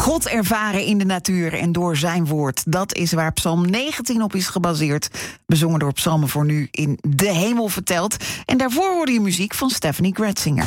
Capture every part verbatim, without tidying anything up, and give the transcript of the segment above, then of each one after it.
God ervaren in de natuur en door zijn woord. Dat is waar Psalm negentien op is gebaseerd. Bezongen door Psalmen voor Nu in De Hemel verteld. En daarvoor hoorde je muziek van Stephanie Gretzinger.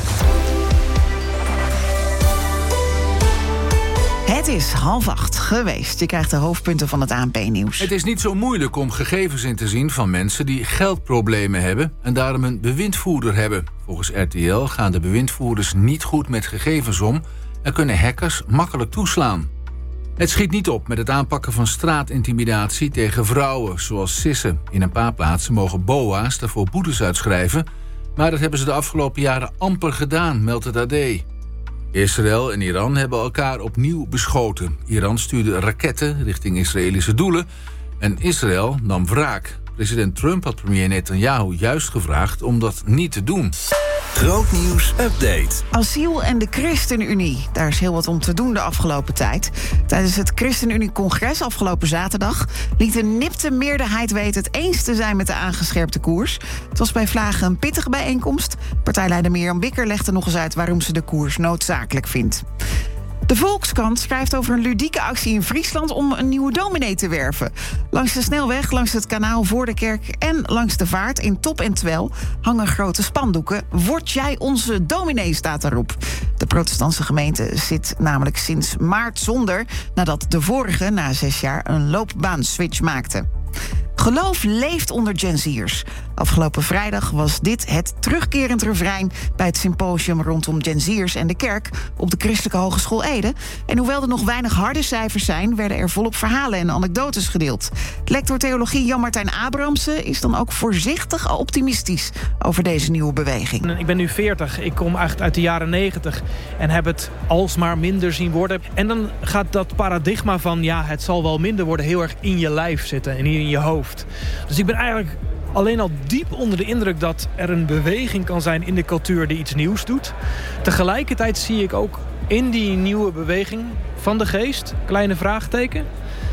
Het is half acht geweest. Je krijgt de hoofdpunten van het A N P-nieuws. Het is niet zo moeilijk om gegevens in te zien van mensen die geldproblemen hebben en daarom een bewindvoerder hebben. Volgens R T L gaan de bewindvoerders niet goed met gegevens om en kunnen hackers makkelijk toeslaan. Het schiet niet op met het aanpakken van straatintimidatie tegen vrouwen, zoals sissen. In een paar plaatsen mogen B O A's daarvoor boetes uitschrijven, maar dat hebben ze de afgelopen jaren amper gedaan, meldt het A D. Israël en Iran hebben elkaar opnieuw beschoten. Iran stuurde raketten richting Israëlische doelen en Israël nam wraak. President Trump had premier Netanyahu juist gevraagd om dat niet te doen. Grootnieuws update. Asiel en de ChristenUnie. Daar is heel wat om te doen de afgelopen tijd. Tijdens het ChristenUnie-congres afgelopen zaterdag liet een nipte meerderheid weten het eens te zijn met de aangescherpte koers. Het was bij Vlagen een pittige bijeenkomst. Partijleider Mirjam Bikker legde nog eens uit waarom ze de koers noodzakelijk vindt. De Volkskrant schrijft over een ludieke actie in Friesland om een nieuwe dominee te werven. Langs de snelweg, langs het kanaal voor de kerk en langs de vaart in Top en Twel hangen grote spandoeken. Word jij onze dominee, staat daarop. De protestantse gemeente zit namelijk sinds maart zonder, nadat de vorige na zes jaar een loopbaanswitch maakte. Geloof leeft onder Gen Z'ers. Afgelopen vrijdag was dit het terugkerend refrein bij het symposium rondom Gen Z'ers en de kerk op de Christelijke Hogeschool Ede. En hoewel er nog weinig harde cijfers zijn, werden er volop verhalen en anekdotes gedeeld. Lector theologie Jan-Martijn Abrahamsen is dan ook voorzichtig optimistisch over deze nieuwe beweging. Ik ben nu veertig, ik kom echt uit de jaren negentig en heb het alsmaar minder zien worden. En dan gaat dat paradigma van ja, het zal wel minder worden heel erg in je lijf zitten en hier in je hoofd. Dus ik ben eigenlijk alleen al diep onder de indruk dat er een beweging kan zijn in de cultuur die iets nieuws doet. Tegelijkertijd zie ik ook in die nieuwe beweging van de geest, kleine vraagteken,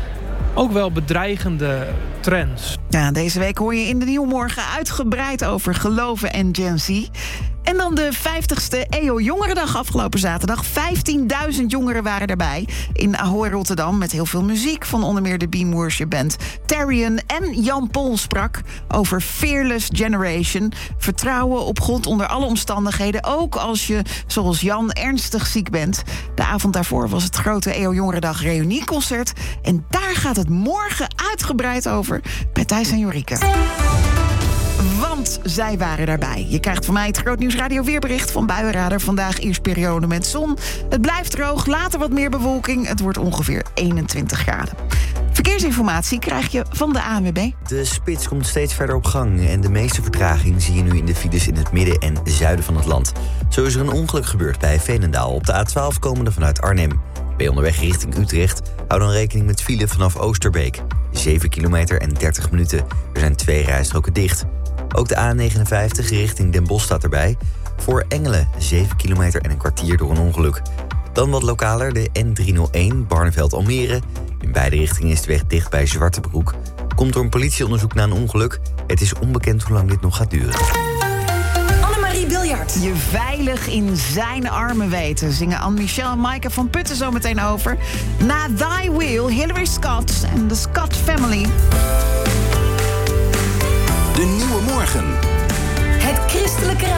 ook wel bedreigende trends. Ja, deze week hoor je in de Nieuwmorgen uitgebreid over geloven en Gen Z. En dan de vijftigste E O Jongerendag afgelopen zaterdag. vijftienduizend jongeren waren erbij in Ahoy Rotterdam met heel veel muziek van onder meer de Beam Worship Band. Tarian en Jan Pol sprak over Fearless Generation. Vertrouwen op God onder alle omstandigheden, ook als je, zoals Jan, ernstig ziek bent. De avond daarvoor was het grote E O Jongerendag reunieconcert. En daar gaat het morgen uitgebreid over bij Thijs en Jorike. Want zij waren daarbij. Je krijgt van mij het Grootnieuws Radio weerbericht van Buienradar. Vandaag eerst periode met zon. Het blijft droog, later wat meer bewolking. Het wordt ongeveer eenentwintig graden. Verkeersinformatie krijg je van de A N W B. De spits komt steeds verder op gang en de meeste vertraging zie je nu in de files in het midden en zuiden van het land. Zo is er een ongeluk gebeurd bij Veenendaal op de A twaalf komende vanuit Arnhem. Ben je onderweg richting Utrecht, hou dan rekening met file vanaf Oosterbeek. zeven kilometer en dertig minuten. Er zijn twee rijstroken dicht. Ook de A negenenvijftig richting Den Bosch staat erbij. Voor Engelen zeven kilometer en een kwartier door een ongeluk. Dan wat lokaler de N driehonderdéén Barneveld-Almere. In beide richtingen is de weg dicht bij Zwartebroek. Komt door een politieonderzoek na een ongeluk. Het is onbekend hoe lang dit nog gaat duren. Annemarie Biljart. Je veilig in zijn armen weten, zingen Anne-Michel en Maaike van Putten zo meteen over. Na Thy Will, Hilary Scott en de Scott Family. De Nieuwe Morgen. Het Christelijke